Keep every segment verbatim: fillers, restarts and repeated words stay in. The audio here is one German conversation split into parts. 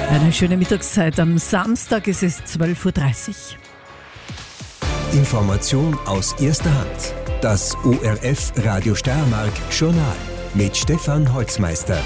Eine schöne Mittagszeit. Am Samstag ist es zwölf Uhr dreißig. Information aus erster Hand. Das O R F Radio Steiermark Journal mit Stefan Holzmeister.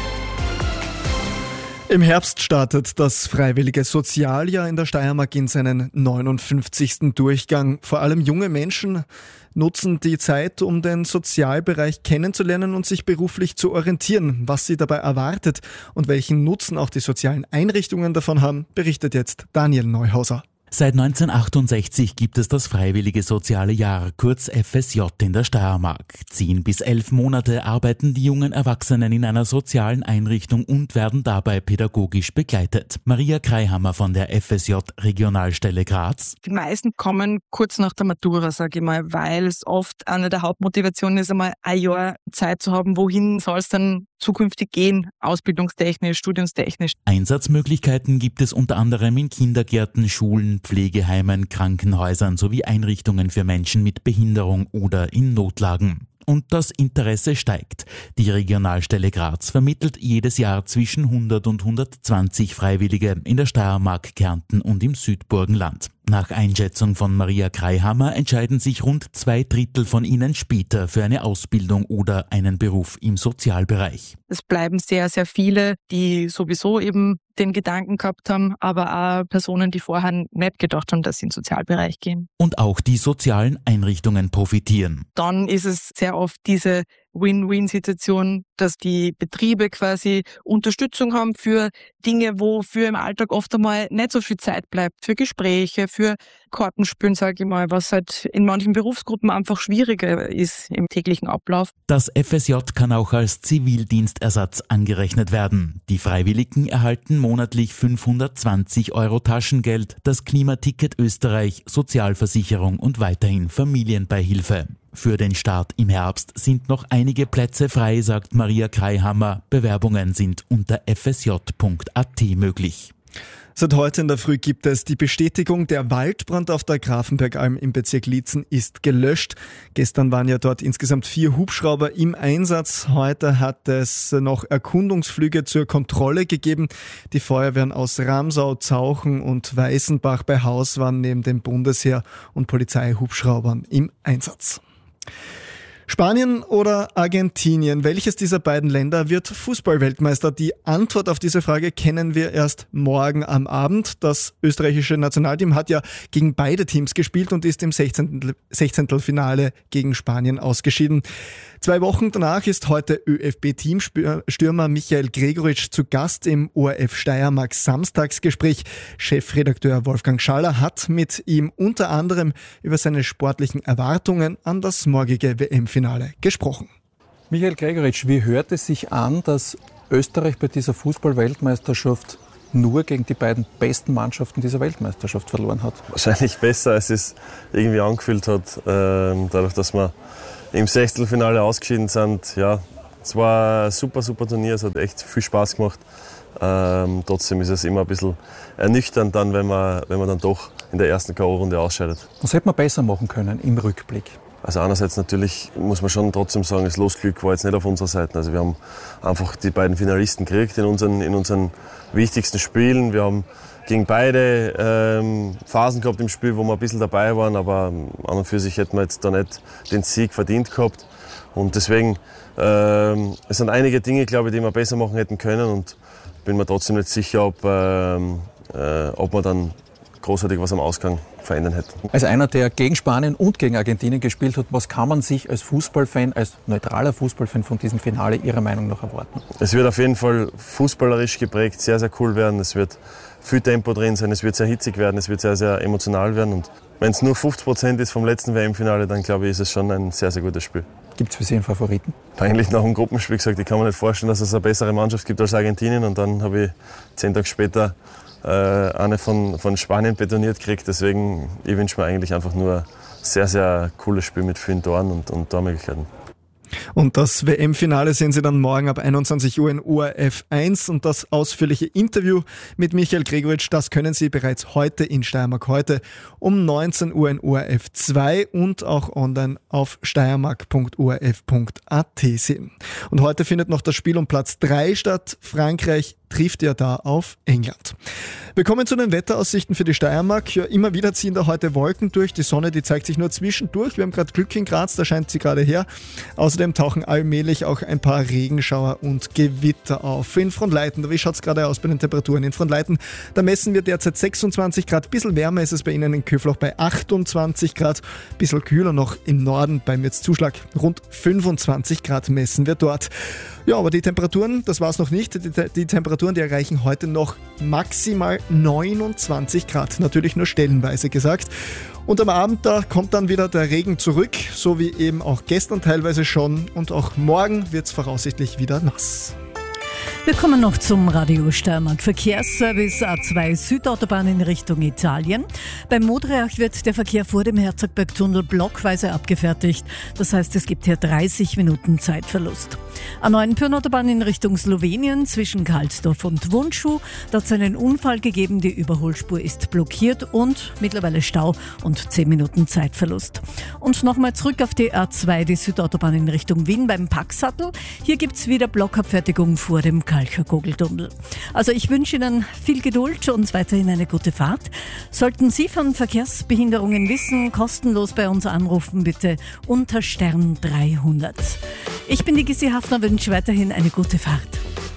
Im Herbst startet das freiwillige Sozialjahr in der Steiermark in seinen neunundfünfzigsten Durchgang. Vor allem junge Menschen nutzen die Zeit, um den Sozialbereich kennenzulernen und sich beruflich zu orientieren. Was sie dabei erwartet und welchen Nutzen auch die sozialen Einrichtungen davon haben, berichtet jetzt Daniel Neuhauser. Seit neunzehnhundertachtundsechzig gibt es das freiwillige soziale Jahr, kurz F S J in der Steiermark. Zehn bis elf Monate arbeiten die jungen Erwachsenen in einer sozialen Einrichtung und werden dabei pädagogisch begleitet. Maria Kreihammer von der F S J Regionalstelle Graz. Die meisten kommen kurz nach der Matura, sage ich mal, weil es oft eine der Hauptmotivationen ist, einmal ein Jahr Zeit zu haben, wohin soll es dann zukünftig gehen, ausbildungstechnisch, studiumstechnisch. Einsatzmöglichkeiten gibt es unter anderem in Kindergärten, Schulen, Pflegeheimen, Krankenhäusern sowie Einrichtungen für Menschen mit Behinderung oder in Notlagen. Und das Interesse steigt. Die Regionalstelle Graz vermittelt jedes Jahr zwischen hundert und hundertzwanzig Freiwillige in der Steiermark, Kärnten und im Südburgenland. Nach Einschätzung von Maria Kreihammer entscheiden sich rund zwei Drittel von ihnen später für eine Ausbildung oder einen Beruf im Sozialbereich. Es bleiben sehr, sehr viele, die sowieso eben den Gedanken gehabt haben, aber auch Personen, die vorher nicht gedacht haben, dass sie in den Sozialbereich gehen. Und auch die sozialen Einrichtungen profitieren. Dann ist es sehr oft diese Win-Win-Situation, dass die Betriebe quasi Unterstützung haben für Dinge, wofür im Alltag oft einmal nicht so viel Zeit bleibt, für Gespräche, für Kartenspielen, sage ich mal, was halt in manchen Berufsgruppen einfach schwieriger ist im täglichen Ablauf. Das F S J kann auch als Zivildienstersatz angerechnet werden. Die Freiwilligen erhalten monatlich fünfhundertzwanzig Euro Taschengeld, das Klimaticket Österreich, Sozialversicherung und weiterhin Familienbeihilfe. Für den Start im Herbst sind noch einige Plätze frei, sagt Maria Kreihammer. Bewerbungen sind unter f s j punkt a t möglich. Seit heute in der Früh gibt es die Bestätigung, der Waldbrand auf der Grafenbergalm im Bezirk Liezen ist gelöscht. Gestern waren ja dort insgesamt vier Hubschrauber im Einsatz. Heute hat es noch Erkundungsflüge zur Kontrolle gegeben. Die Feuerwehren aus Ramsau, Zauchen und Weißenbach bei Haus waren neben dem Bundesheer und Polizeihubschraubern im Einsatz. Spanien oder Argentinien? Welches dieser beiden Länder wird Fußballweltmeister? Die Antwort auf diese Frage kennen wir erst morgen am Abend. Das österreichische Nationalteam hat ja gegen beide Teams gespielt und ist im Sechzehntelfinale gegen Spanien ausgeschieden. Zwei Wochen danach ist heute ÖFB-Teamstürmer Michael Gregoritsch zu Gast im O R F Steiermark Samstagsgespräch. Chefredakteur Wolfgang Schaller hat mit ihm unter anderem über seine sportlichen Erwartungen an das morgige W M-Finale gesprochen. Michael Gregoritsch, wie hört es sich an, dass Österreich bei dieser Fußball-Weltmeisterschaft nur gegen die beiden besten Mannschaften dieser Weltmeisterschaft verloren hat? Wahrscheinlich besser, als es irgendwie angefühlt hat, ähm, dadurch, dass wir im Sechzehntelfinale ausgeschieden sind. Ja, es war ein super, super Turnier, es hat echt viel Spaß gemacht. Ähm, trotzdem ist es immer ein bisschen ernüchternd, dann, wenn, man, wenn man dann doch in der ersten K O-Runde ausscheidet. Was hätte man besser machen können im Rückblick? Also einerseits natürlich muss man schon trotzdem sagen, das Losglück war jetzt nicht auf unserer Seite. Also wir haben einfach die beiden Finalisten gekriegt in unseren, in unseren wichtigsten Spielen. Wir haben gegen beide ähm, Phasen gehabt im Spiel, wo wir ein bisschen dabei waren, aber an und für sich hätten wir jetzt da nicht den Sieg verdient gehabt. Und deswegen, ähm, es sind einige Dinge, glaube ich, die wir besser machen hätten können und bin mir trotzdem nicht sicher, ob, ähm, äh, ob wir dann großartig was am Ausgang verändern hätten. Als einer, der gegen Spanien und gegen Argentinien gespielt hat, was kann man sich als Fußballfan, als neutraler Fußballfan von diesem Finale Ihrer Meinung nach erwarten? Es wird auf jeden Fall fußballerisch geprägt, sehr, sehr cool werden. Es wird viel Tempo drin sein, es wird sehr hitzig werden, es wird sehr, sehr emotional werden. Und wenn es nur fünfzig Prozent ist vom letzten W M-Finale, dann glaube ich, ist es schon ein sehr, sehr gutes Spiel. Gibt es für Sie einen Favoriten? Eigentlich nach dem Gruppenspiel gesagt, ich kann mir nicht vorstellen, dass es eine bessere Mannschaft gibt als Argentinien. Und dann habe ich zehn Tage später äh, eine von, von Spanien betoniert gekriegt. Deswegen, ich wünsche mir eigentlich einfach nur ein sehr, sehr cooles Spiel mit vielen Toren und, und Tormöglichkeiten. Und das W M-Finale sehen Sie dann morgen ab einundzwanzig Uhr in O R F eins. Und das ausführliche Interview mit Michael Gregoritsch, das können Sie bereits heute in Steiermark heute um neunzehn Uhr in O R F zwei und auch online auf steiermark punkt o r f punkt a t sehen. Und heute findet noch das Spiel um Platz drei statt. Frankreich trifft ja da auf England. Wir kommen zu den Wetteraussichten für die Steiermark. Ja, immer wieder ziehen da heute Wolken durch. Die Sonne, die zeigt sich nur zwischendurch. Wir haben gerade Glück in Graz, da scheint sie gerade her. Außerdem tauchen allmählich auch ein paar Regenschauer und Gewitter auf. In Frohnleiten, wie schaut es gerade aus bei den Temperaturen? In Frohnleiten, da messen wir derzeit sechsundzwanzig Grad. Bisschen wärmer ist es bei Ihnen in Köflach bei achtundzwanzig Grad. Bisschen kühler noch im Norden beim jetzt Zuschlag. Rund fünfundzwanzig Grad messen wir dort. Ja, aber die Temperaturen, das war es noch nicht. Die, die Temperaturen, die erreichen heute noch maximal neunundzwanzig Grad. Natürlich nur stellenweise gesagt. Und am Abend, da kommt dann wieder der Regen zurück, so wie eben auch gestern teilweise schon. Und auch morgen wird es voraussichtlich wieder nass. Wir kommen noch zum Radio Steiermark. Verkehrsservice A zwei Südautobahn in Richtung Italien. Beim Modreach wird der Verkehr vor dem Herzogbergtunnel blockweise abgefertigt. Das heißt, es gibt hier dreißig Minuten Zeitverlust. A neun Pyhrnautobahn in Richtung Slowenien zwischen Karlsdorf und Wundschuh. Da hat es einen Unfall gegeben, die Überholspur ist blockiert und mittlerweile Stau und zehn Minuten Zeitverlust. Und nochmal zurück auf die A zwei, die Südautobahn in Richtung Wien beim Packsattel. Hier gibt es wieder Blockabfertigung vor dem Kalcher-Kogeltunnel. Also ich wünsche Ihnen viel Geduld und weiterhin eine gute Fahrt. Sollten Sie von Verkehrsbehinderungen wissen, kostenlos bei uns anrufen, bitte unter Stern dreihundert. Ich bin die Gissi Hafner, wünsche weiterhin eine gute Fahrt.